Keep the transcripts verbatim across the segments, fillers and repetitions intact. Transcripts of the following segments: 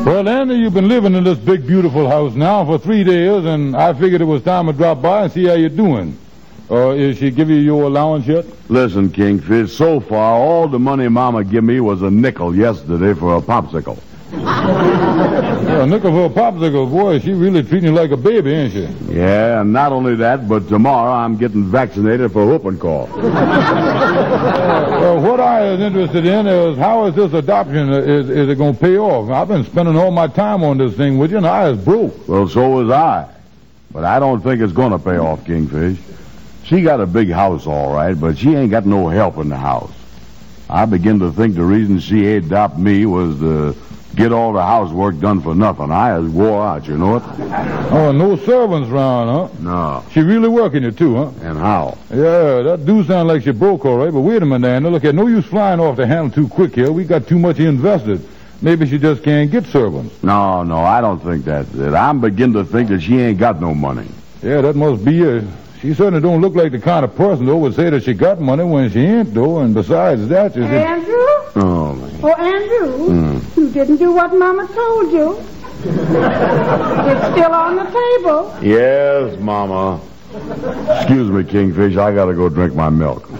Well, Andy, you've been living in this big, beautiful house now for three days, and I figured it was time to drop by and see how you're doing. Uh, is she give you your allowance yet? Listen, Kingfish, so far, all the money Mama give me was a nickel yesterday for a popsicle. Yeah, a nickel for a popsicle. Boy, she really treating you like a baby, ain't she? Yeah, and not only that, but tomorrow I'm getting vaccinated for whooping cough. uh, well, what I was interested in is how is this adoption, is, is it going to pay off? I've been spending all my time on this thing with you, and I is broke. Well, so was I. But I don't think it's going to pay off, Kingfish. She got a big house, all right, but she ain't got no help in the house. I begin to think the reason she adopt me was to get all the housework done for nothing. I was wore out, you know it? Oh, no servants around, huh? No. She really working you, too, huh? And how? Yeah, that do sound like she broke, all right, but wait a minute, Andy. Look, no use flying off the handle too quick here. We got too much invested. Maybe she just can't get servants. No, no, I don't think that's it. I'm beginning to think that she ain't got no money. Yeah, that must be it. She certainly don't look like the kind of person, though, would say that she got money when she ain't, though. And besides that, is it... Andrew? Oh, man. Oh, Andrew, Mm. you didn't do what Mama told you. It's still on the table. Yes, Mama. Excuse me, Kingfish. I gotta go drink my milk.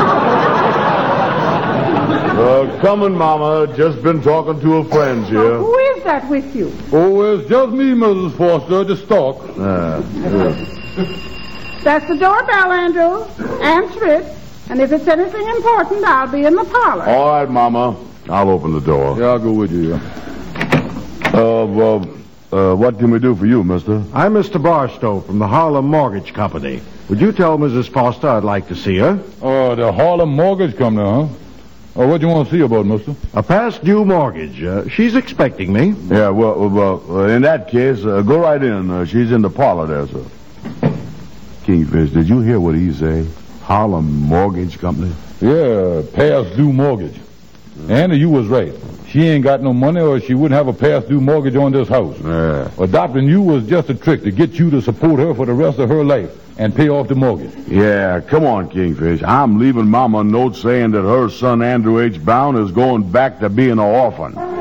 uh, coming, Mama. Just been talking to a friend here. Who is that with you? Oh, it's just me, Missus Foster, the stalk. Uh, yeah. That's the doorbell, Andrew. Answer it. And if it's anything important, I'll be in the parlor. All right, Mama. I'll open the door. Yeah, I'll go with you, yeah. Uh, well, uh, what can we do for you, mister? I'm Mister Barstow from the Harlem Mortgage Company. Would you tell Missus Foster I'd like to see her? Oh, the Harlem Mortgage Company, huh? Oh, what do you want to see about, mister? A past due mortgage. Uh, she's expecting me. Yeah, well, well uh, in that case, uh, go right in. Uh, she's in the parlor there, sir. Kingfish, did you hear what he say? Harlem Mortgage Company? Yeah, past due mortgage. Andy, you was right. She ain't got no money or she wouldn't have a past due mortgage on this house. Yeah. Adopting you was just a trick to get you to support her for the rest of her life and pay off the mortgage. Yeah, come on, Kingfish. I'm leaving Mama a note saying that her son, Andrew H. Brown, is going back to being an orphan.